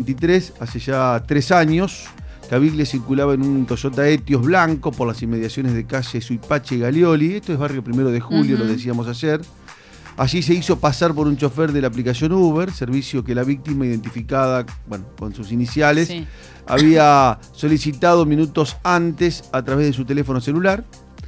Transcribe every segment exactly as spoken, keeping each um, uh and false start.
veintitrés, hace ya tres años, Caviglia circulaba en un Toyota Etios blanco por las inmediaciones de calle Suipache y Galioli. Esto es barrio Primero de Julio, uh-huh. Lo decíamos ayer. Allí se hizo pasar por un chofer de la aplicación Uber, servicio que la víctima, identificada bueno, con sus iniciales, sí. había solicitado minutos antes a través de su teléfono celular.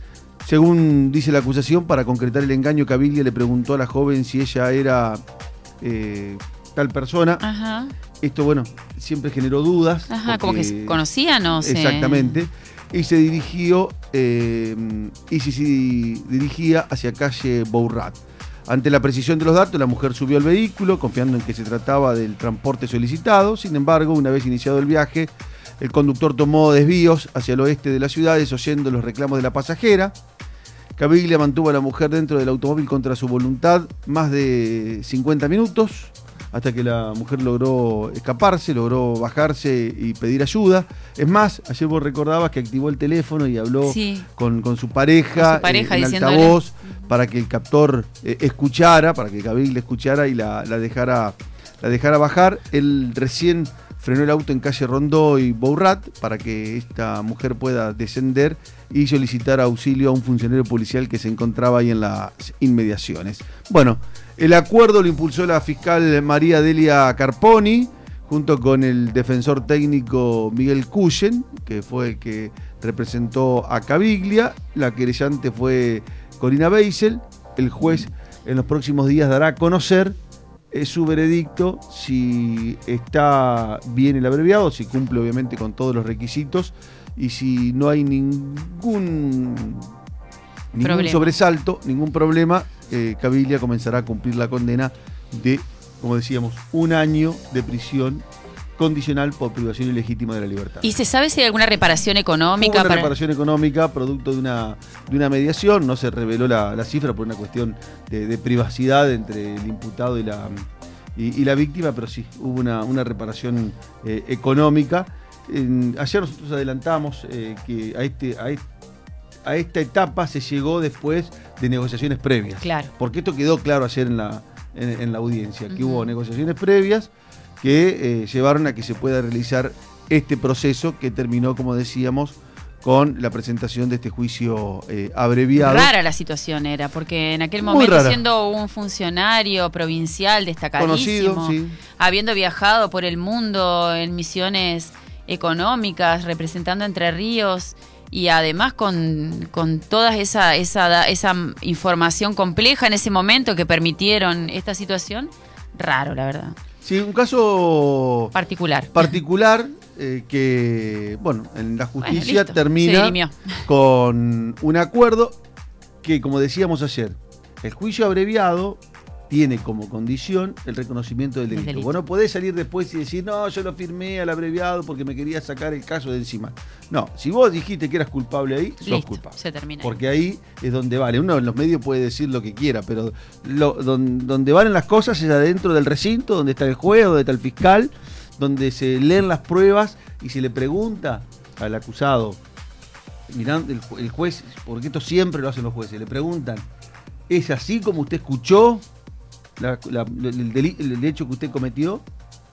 Según dice la acusación, para concretar el engaño, Caviglia le preguntó a la joven si ella era eh, tal persona. Ajá. Esto, bueno, siempre generó dudas. Ajá, como que se conocían, ¿no? Exactamente. Y se dirigió, eh, y se, se dirigía hacia calle Bourrat. Ante la precisión de los datos, la mujer subió al vehículo, confiando en que se trataba del transporte solicitado. Sin embargo, una vez iniciado el viaje, el conductor tomó desvíos hacia el oeste de la ciudad, desoyendo los reclamos de la pasajera. Caviglia mantuvo a la mujer dentro del automóvil contra su voluntad más de cincuenta minutos, hasta que la mujer logró escaparse, logró bajarse y pedir ayuda. Es más, ayer vos recordabas que activó el teléfono y habló sí. con, con su pareja, con su pareja eh, en altavoz, para que el captor eh, escuchara, para que Caviglia escuchara y la, la, dejara, la dejara bajar. Él recién frenó el auto en calle Rondó y Bourrat para que esta mujer pueda descender y solicitar auxilio a un funcionario policial que se encontraba ahí en las inmediaciones. Bueno, el acuerdo lo impulsó la fiscal María Delia Carponi, junto con el defensor técnico Miguel Cuyen, que fue el que representó a Caviglia. La querellante fue Corina Beisel. El juez en los próximos días dará a conocer eh, su veredicto, si está bien el abreviado, si cumple obviamente con todos los requisitos y si no hay ningún, ningún sobresalto, ningún problema, eh, Caviglia comenzará a cumplir la condena de, como decíamos, un año de prisión condicional por privación ilegítima de la libertad. ¿Y se sabe si hay alguna reparación económica? Hubo una para... reparación económica producto de una, de una mediación, no se reveló la, la cifra por una cuestión de, de privacidad entre el imputado y la, y, y la víctima, pero sí, hubo una, una reparación eh, económica. En, ayer nosotros adelantamos eh, que a, este, a, este, a esta etapa se llegó después de negociaciones previas. Claro. Porque esto quedó claro ayer en la, en, en la audiencia, uh-huh. que hubo negociaciones previas que eh, llevaron a que se pueda realizar este proceso que terminó, como decíamos, con la presentación de este juicio eh, abreviado. Rara la situación era, porque en aquel momento, siendo un funcionario provincial destacadísimo, conocido, sí. habiendo viajado por el mundo en misiones económicas, representando Entre Ríos, y además con, con toda esa, esa, esa información compleja en ese momento que permitieron esta situación, raro, la verdad. Sí, un caso particular, particular eh, que, bueno, en la justicia bueno, termina con un acuerdo que, como decíamos ayer, el juicio abreviado tiene como condición el reconocimiento del delito. delito. Vos no podés salir después y decir, no, yo lo firmé al abreviado porque me quería sacar el caso de encima. No, si vos dijiste que eras culpable ahí, Listo, sos culpable. Se termina. Porque ahí es donde vale. Uno en los medios puede decir lo que quiera, pero lo, donde, donde valen las cosas es adentro del recinto, donde está el juez, donde está el fiscal, donde se leen las pruebas y se le pregunta al acusado, mirando el, el juez, porque esto siempre lo hacen los jueces, le preguntan, ¿es así como usted escuchó La, la, el, deli, el hecho que usted cometió?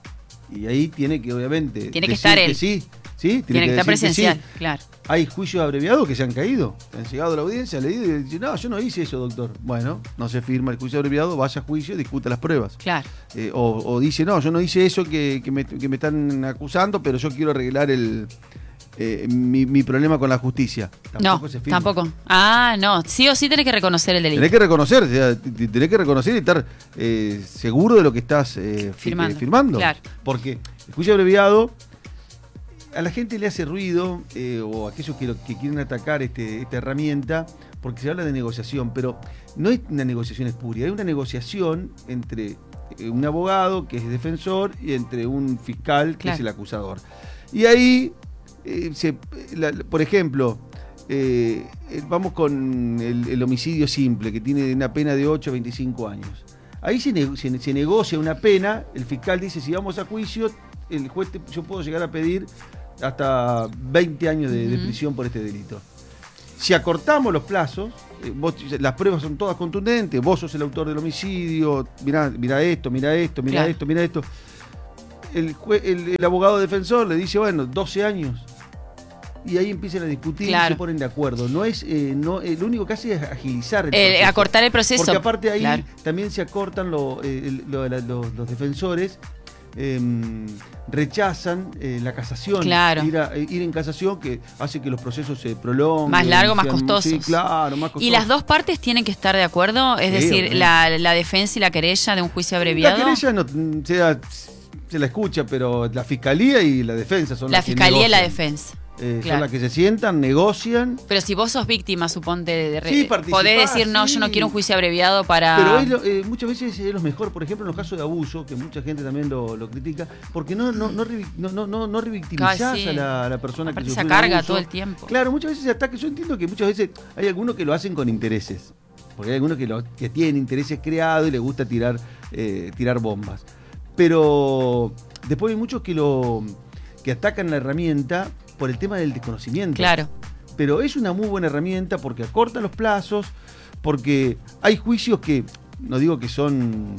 Y ahí tiene que, obviamente, tiene que estar él. Que sí, ¿sí? Tiene, tiene que, que estar presencial, sí. Claro. Hay juicios abreviados que se han caído. Han llegado a la audiencia, leído y dicen, no, yo no hice eso, doctor. Bueno, no se firma el juicio abreviado, vaya a juicio, discuta las pruebas. Claro. Eh, o, o dice, no, yo no hice eso que, que, me, que me están acusando, pero yo quiero arreglar el... Eh, mi, mi problema con la justicia. Tampoco no, se firma. Tampoco. Ah, no. Sí o sí tenés que reconocer el delito. Tenés que reconocer, o sea, tenés que reconocer y estar eh, seguro de lo que estás eh, firmando. Eh, firmando. Claro. Porque el juicio abreviado a la gente le hace ruido, eh, o a aquellos que, que quieren atacar este, esta herramienta, porque se habla de negociación, pero no es una negociación espuria, es una negociación entre eh, un abogado que es defensor y entre un fiscal que claro. es el acusador. Y ahí Eh, se, la, por ejemplo, eh, vamos con el, el homicidio simple, que tiene una pena de ocho a veinticinco años. Ahí se, ne se, se negocia una pena, el fiscal dice, si vamos a juicio, el juez te, yo puedo llegar a pedir hasta veinte años de, uh-huh. de prisión por este delito. Si acortamos los plazos, eh, vos, las pruebas son todas contundentes, vos sos el autor del homicidio, mirá, mirá esto, mirá esto, mirá claro. esto, mirá esto. el, jue, el, el abogado defensor le dice, bueno, doce años. Y ahí empiezan a discutir claro. y se ponen de acuerdo. No es, eh, no, eh, lo único que hace es agilizar el eh, proceso. Acortar el proceso. Porque aparte ahí claro. también se acortan lo, eh, lo, lo, lo, los defensores. Eh, rechazan eh, la casación, claro. ir, a, ir en casación, que hace que los procesos se prolonguen. Más largo, más costosos. Sí, claro, más costosos. ¿Y las dos partes tienen que estar de acuerdo? Es sí, decir, okay. la, la defensa y la querella de un juicio abreviado. La querella no, se, se la escucha, pero la fiscalía y la defensa son la las que fiscalía negocian. y la defensa. Eh, claro. Son las que se sientan, negocian. Pero si vos sos víctima, suponte, de re... sí, podés decir, no, sí. yo no quiero un juicio abreviado para... Pero es lo, eh, muchas veces es lo mejor, por ejemplo, en los casos de abuso, que mucha gente también lo, lo critica, porque no no no no, no, no, no revictimizás Ay, sí. a, la, a la persona Aparte que se carga todo el tiempo. Claro, muchas veces se ataca. Yo entiendo que muchas veces hay algunos que lo hacen con intereses, porque hay algunos que, lo, que tienen intereses creados y les gusta tirar, eh, tirar bombas. Pero después hay muchos que, lo, que atacan la herramienta por el tema del desconocimiento. Claro. Pero es una muy buena herramienta porque acorta los plazos, porque hay juicios que, no digo que son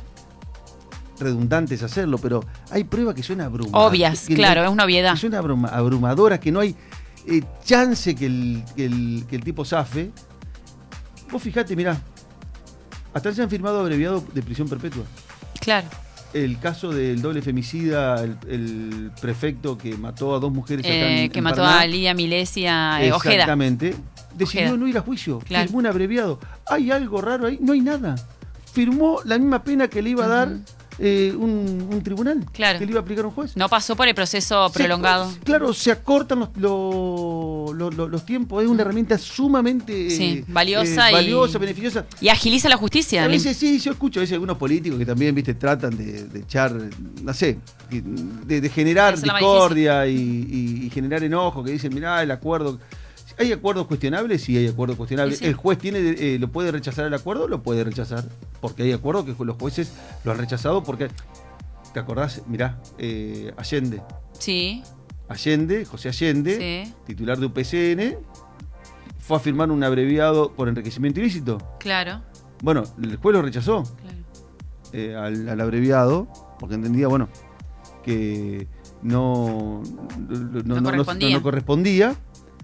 redundantes hacerlo, pero hay pruebas que son abrumadoras. Obvias, claro, no, es una obviedad. Que son abruma, abrumadoras, que no hay eh, chance que el, que, el, que el tipo zafe. Vos fijate, mirá, hasta se han firmado abreviado de prisión perpetua. Claro. El caso del doble femicida, el, el prefecto que mató a dos mujeres acá eh, en, que en mató Paraná, a Lidia Milesia eh, Ojeda. Exactamente. Decidió Ojeda. no ir a juicio. Claro. Firmó un abreviado. ¿Hay algo raro ahí? No hay nada. Firmó la misma pena que le iba a dar uh-huh. eh, un, un tribunal. Claro. Que le iba a aplicar un juez. No pasó por el proceso se, prolongado. Claro, se acortan los, los, los, los, los tiempos. Es una herramienta sumamente sí, valiosa, eh, valiosa y, beneficiosa. Y agiliza la justicia. A veces sí, yo escucho a veces algunos políticos que también, viste, tratan de, de echar, no sé, de, de generar discordia y, y, y generar enojo, que dicen, mirá, el acuerdo... ¿Hay acuerdos cuestionables? Sí, hay acuerdos cuestionables. Sí, sí. ¿El juez tiene eh, lo puede rechazar el acuerdo? Lo puede rechazar. Porque hay acuerdos que los jueces lo han rechazado porque... ¿Te acordás? Mirá, eh, Allende. Sí. Allende, José Allende, sí. titular de U P C N, fue a firmar un abreviado por enriquecimiento ilícito. Claro. Bueno, el juez lo rechazó claro. eh, al, al abreviado, porque entendía, bueno, que no, no, no, no, correspondía. no, no correspondía.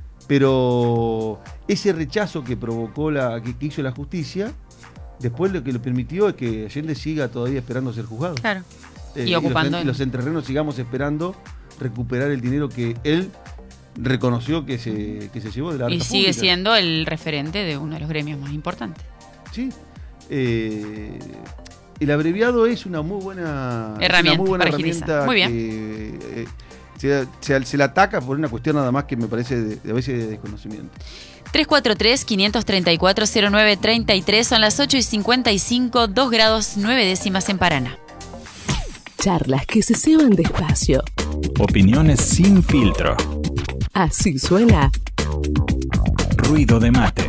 Pero ese rechazo que provocó la que, que hizo la justicia, después lo que lo permitió es que Allende siga todavía esperando ser juzgado. Claro. Eh, y ocupando. Y los, los entrerrenos sigamos esperando recuperar el dinero que él reconoció que se, que se llevó de la arca pública. Y sigue siendo el referente de uno de los gremios más importantes. Sí. Eh, el abreviado es una muy buena herramienta. Una muy buena para herramienta muy bien. Que, eh, Se, se, se la ataca por una cuestión nada más que me parece de, de a veces de desconocimiento. tres cuatro tres, cinco tres cuatro, cero nueve tres tres, son las ocho y cincuenta y cinco, dos grados nueve décimas en Paraná. Charlas que se ceban despacio. Opiniones sin filtro. Así suena Ruido de Mate.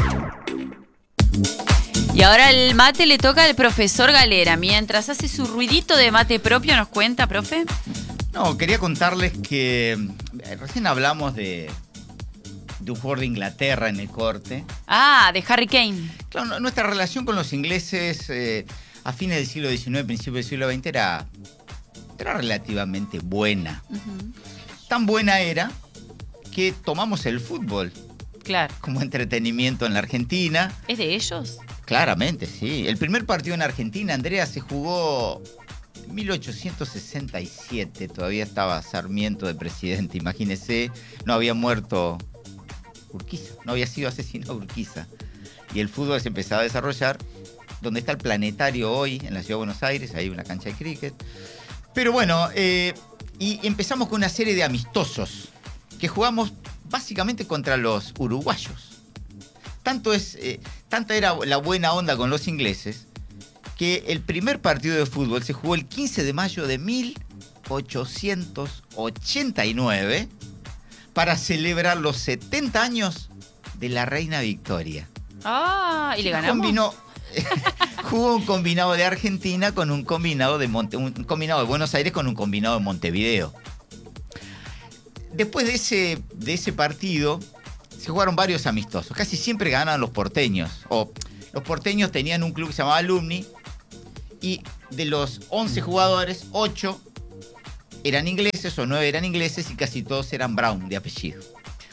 Y ahora el mate le toca al profesor Galera. Mientras hace su ruidito de mate propio, ¿nos cuenta, profe? No, quería contarles que eh, recién hablamos de, de un jugador de Inglaterra en el corte. Ah, de Harry Kane. Claro, nuestra relación con los ingleses eh, a fines del siglo diecinueve, principios del siglo veinte era, era relativamente buena. Uh-huh. Tan buena era que tomamos el fútbol claro. como entretenimiento en la Argentina. ¿Es de ellos? Claramente, sí. El primer partido en Argentina, Andrea, se jugó... mil ochocientos sesenta y siete, todavía estaba Sarmiento de presidente, imagínese, no había muerto Urquiza, no había sido asesinado Urquiza. Y el fútbol se empezaba a desarrollar donde está el planetario hoy, en la ciudad de Buenos Aires, hay una cancha de cricket. Pero bueno, eh, y empezamos con una serie de amistosos que jugamos básicamente contra los uruguayos. Tanto es, eh, tanta era la buena onda con los ingleses que el primer partido de fútbol se jugó el quince de mayo de mil ochocientos ochenta y nueve para celebrar los setenta años de la Reina Victoria. Ah, y le ganamos. Combinó, jugó un combinado de Argentina con un combinado de Monte, un combinado de Buenos Aires con un combinado de Montevideo. Después de ese, de ese partido se jugaron varios amistosos. Casi siempre ganaban los porteños. O los porteños tenían un club que se llamaba Alumni. Y de los once jugadores, ocho eran ingleses o nueve eran ingleses y casi todos eran Brown de apellido.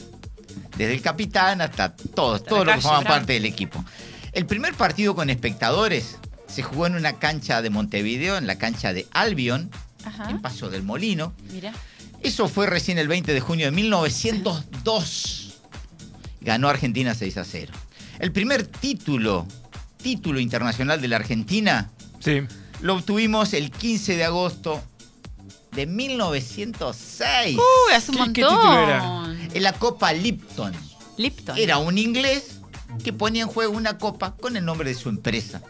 Desde el capitán hasta todos, todos los que forman parte del equipo. El primer partido con espectadores se jugó en una cancha de Montevideo, en la cancha de Albion, Ajá. en Paso del Molino. Mira. Eso fue recién el veinte de junio de mil novecientos dos. Ganó Argentina seis a cero. El primer título, título internacional de la Argentina, sí. lo obtuvimos el quince de agosto de mil novecientos seis. Uy, hace un ¿Qué, montón. ¿Qué título era? En la Copa Lipton. Lipton. Era un inglés que ponía en juego una copa con el nombre de su empresa.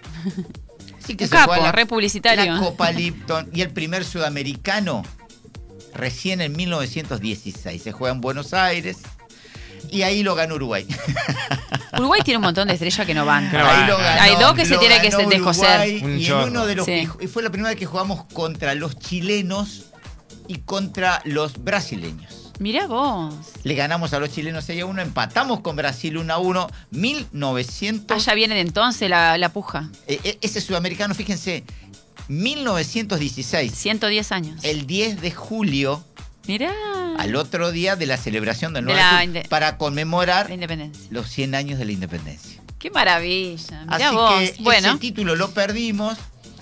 Así que un se capo, fue a la, re publicitario. la Copa Lipton. Y el primer sudamericano, recién en mil novecientos dieciséis. Se juega en Buenos Aires. Y ahí lo ganó Uruguay. Uruguay tiene un montón de estrellas que no van. Que no Ahí van. lo ganó, Hay dos que se lo tienen que ganó descoser. Uruguay, Un y en chorro. uno de los Sí. que- y fue la primera vez que jugamos contra los chilenos y contra los brasileños. Mirá vos. Le ganamos a los chilenos seis a uno, empatamos con Brasil uno a uno, mil novecientos. Ah, ya viene de entonces la, la puja. Eh, eh, ese sudamericano, fíjense, mil novecientos dieciséis, ciento diez años. el diez de julio, Mirá. al otro día de la celebración del De nueve de la julio, inde- para conmemorar La independencia. los cien años de la independencia. Qué maravilla. Mirá Así vos. que Bueno. ese título lo perdimos.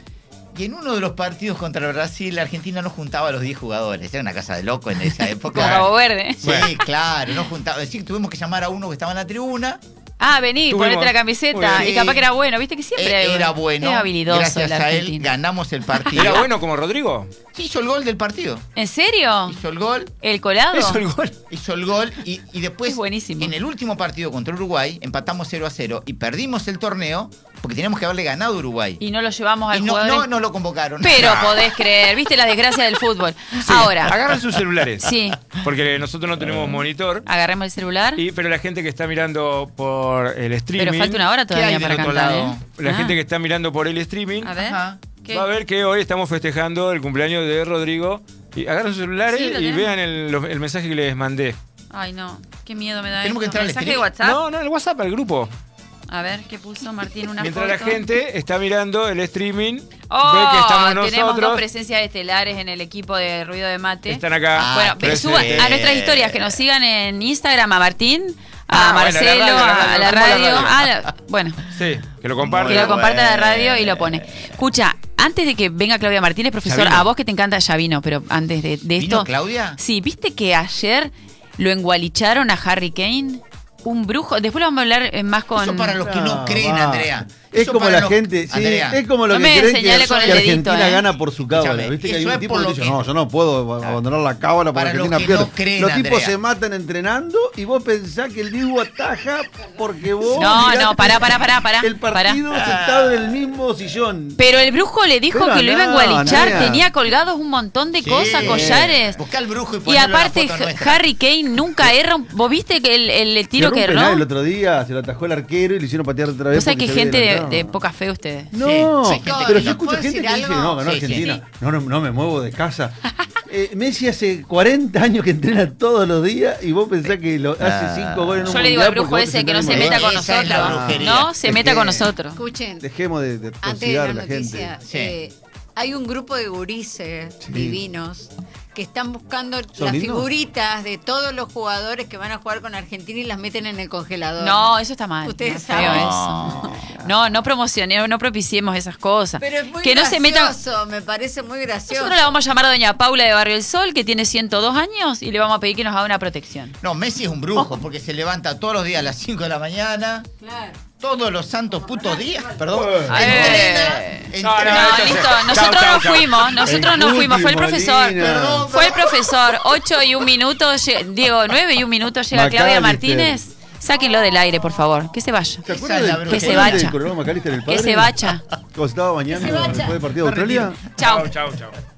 Y en uno de los partidos contra Brasil, la Argentina no juntaba a los diez jugadores. Era una casa de loco en esa época. Con Cabo Verde. Sí, claro, no juntaba. Es decir, tuvimos que llamar a uno que estaba en la tribuna. Ah, vení, Tuvimos. ponete la camiseta. Muy Y bien. capaz que era bueno. Viste que siempre Eh, era bueno. Es habilidoso Gracias el a él argentino. ganamos el partido. ¿Era bueno como Rodrigo? Sí, hizo el gol del partido. ¿En serio? Hizo el gol. ¿El colado? Eso el gol. Hizo el gol y, y después, Es buenísimo. en el último partido contra Uruguay, empatamos cero a cero y perdimos el torneo porque teníamos que haberle ganado a Uruguay. Y no lo llevamos Y al no, jugador. no, no lo convocaron. Pero podés creer. ¿Viste las desgracias del fútbol? Ahora. Agarran sus celulares. Sí. Porque nosotros no tenemos monitor. Agarremos el celular. Y, pero la gente que está mirando por el streaming. Pero falta una hora ¿Qué hay todavía del para otro cantar, lado? ¿eh? La Ah. gente que está mirando por el streaming. A ver. Ajá. ¿Qué? Va a ver que hoy estamos festejando el cumpleaños de Rodrigo. Y agarran sus celulares Sí, lo y tenemos. vean el, los- el mensaje que les mandé. Ay, no. Qué miedo me da Tenemos que esto. entrar al ¿Mensaje de stream. WhatsApp? No, no, el WhatsApp, al grupo. A ver, ¿qué puso Martín? Una Mientras foto. la gente está mirando el streaming, Oh, ve que estamos tenemos dos nosotros. presencias estelares en el equipo de Ruido de Mate. Están acá. Ah, Bueno, pero suban sí. a nuestras historias, que nos sigan en Instagram a Martín, a Ah, bueno, Marcelo, la radio, la radio, a la ¿cómo la radio. radio? a la- bueno, Sí, que lo compartan. que lo Muy comparta la bueno. radio y lo pone. Escucha, antes de que venga Claudia Martínez, profesor, Ya vino. a vos que te encanta, ya vino, pero antes de, de ¿Vino esto. Claudia? Sí, ¿viste que ayer lo engualicharon a Harry Kane? Un brujo. Después lo vamos a hablar eh, más con. Eso para los que no, No, creen, va. Andrea. Es Eso como para la los- gente, sí, Andrea, es como lo No que me creen que, señale con el que dedito, Argentina ¿eh? gana por su cábala. Escúchame, Viste que hay eso un es tipo por que lo dice, que- no, yo no puedo abandonar la cábala porque Para los Argentina que pierde. no creen, Los tipos Andrea. se matan entrenando y vos pensás que el Dibu ataja porque vos No, miraste no, pará, pará, pará, pará, el partido sentado en el mismo sillón. Pero el brujo le dijo Pero que lo iba a no, engualichar. Andrea. Tenía colgados un montón de Sí. cosas, collares. Buscá al brujo y Y ponelo en la aparte, foto nuestra. Harry Kane nunca erra. un- ¿Vos viste que el, el, el tiro Cerró que un penal erró? el otro día, se lo atajó el arquero y le hicieron patear otra vez. Vos sabés que porque se gente había de, adelantado. de poca fe ustedes. No, Sí, sí, pero gente yo que- escucho ¿puedo gente que decir dice, algo? no, ganó Sí, sí, Argentina. sí. No, no, no me muevo de casa. Eh, Messi hace cuarenta años que entrena todos los días y vos pensás que lo, hace cinco goles en un Yo le digo al mundial brujo porque vos ese te que no sentás se en el meta con Esa es la nosotros. brujería. No, se Es meta que- con nosotros. Escuchen, Dejemos de, de antes de tosigar la a la noticia, gente. Sí. eh, hay un grupo de gurises Sí. divinos que están buscando ¿Son las lindos? figuritas de todos los jugadores que van a jugar con Argentina y las meten en el congelador. No, eso está mal. Ustedes Es feo saben. eso. No, no promocionemos, no propiciemos esas cosas. Pero es muy que no se gracioso, metan. me parece muy gracioso. Nosotros la vamos a llamar a doña Paula de Barrio El Sol, que tiene ciento dos años, y le vamos a pedir que nos haga una protección. No, Messi es un brujo porque se levanta todos los días a las cinco de la mañana. Claro. Todos los santos putos días, perdón. Eh. Entrena, Eh. entrena. No, No, entonces, listo, chau, nosotros chau, nos chau. fuimos, nosotros El nos fuimos, fue el Guti, profesor. Molina. Perdón, Fue el profesor, ocho y un minuto, lle- Diego, nueve y un minuto llega Claudia Macalister. Martínez. Sáquenlo del aire, por favor, que se vaya. ¿Se Esa acuerdan es la del, brujería. ¿se Que se acuerdan bacha. del programa Macalister el Que padre? se bacha. Cuando se estaba bañando Que se bacha. después del partido de Me retiro. Australia. Chao. Chau, chau, chau.